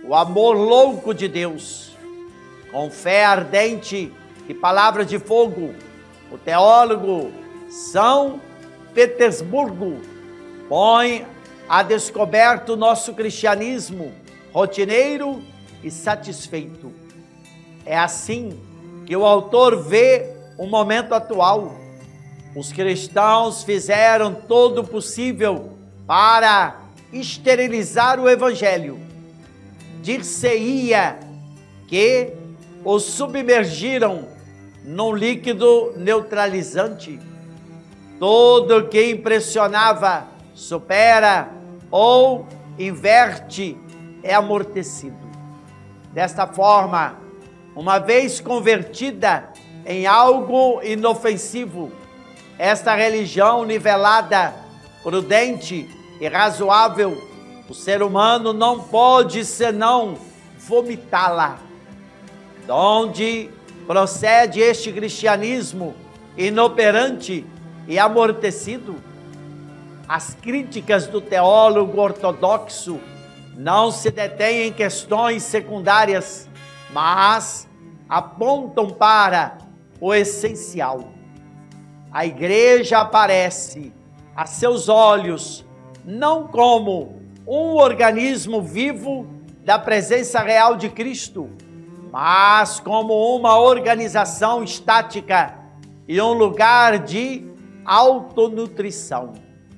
o amor louco de Deus. Com fé ardente e palavras de fogo, o teólogo São Petersburgo põe a descoberto o nosso cristianismo rotineiro e satisfeito. É assim que o autor vê o momento atual. Os cristãos fizeram todo o possível para esterilizar o evangelho. Dir-se-ia que o submergiram num líquido neutralizante. Tudo que impressionava, supera ou inverte é amortecido. Desta forma, uma vez convertida em algo inofensivo, esta religião nivelada, prudente e razoável, o ser humano não pode senão vomitá-la. De onde procede este cristianismo inoperante e amortecido? As críticas do teólogo ortodoxo não se detêm em questões secundárias, mas apontam para o essencial. A igreja aparece a seus olhos não como um organismo vivo da presença real de Cristo, mas como uma organização estática e um lugar de autonutrição.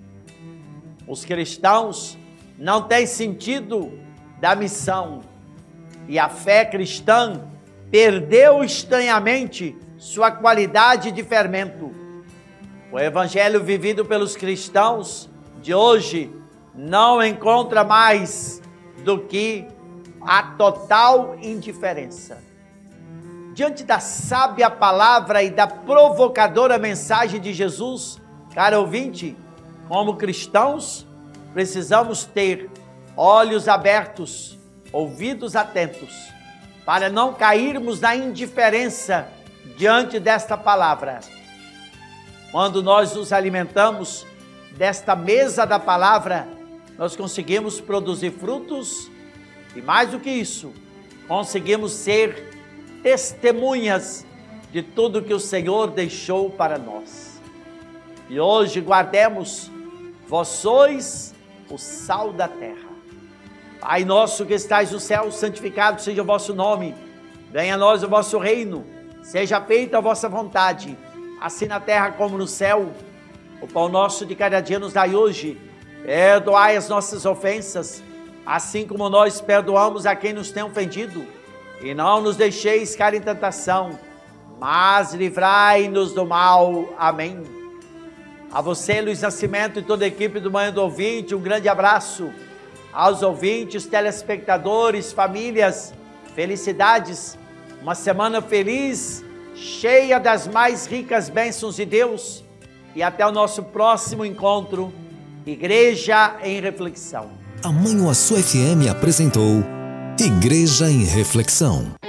Os cristãos não têm sentido da missão e a fé cristã perdeu estranhamente sua qualidade de fermento. O evangelho vivido pelos cristãos de hoje não encontra mais do que a total indiferença. Diante da sábia palavra e da provocadora mensagem de Jesus, caro ouvinte, como cristãos, precisamos ter olhos abertos, ouvidos atentos, para não cairmos na indiferença diante desta palavra. Quando nós nos alimentamos desta mesa da palavra, nós conseguimos produzir frutos e, mais do que isso, conseguimos ser testemunhas de tudo que o Senhor deixou para nós. E hoje guardemos: vós sois o sal da terra. Pai nosso que estais no céu, santificado seja o vosso nome. Venha a nós o vosso reino. Seja feita a vossa vontade, assim na terra como no céu. O pão nosso de cada dia nos dai hoje. Perdoai as nossas ofensas, assim como nós perdoamos a quem nos tem ofendido. E não nos deixeis cair em tentação, mas livrai-nos do mal. Amém. A você, Luiz Nascimento, e toda a equipe do Manhã do Ouvinte, um grande abraço. Aos ouvintes, telespectadores, famílias, felicidades. Uma semana feliz, cheia das mais ricas bênçãos de Deus. E até o nosso próximo encontro. Igreja em Reflexão. A Manhuaçu FM apresentou Igreja em Reflexão.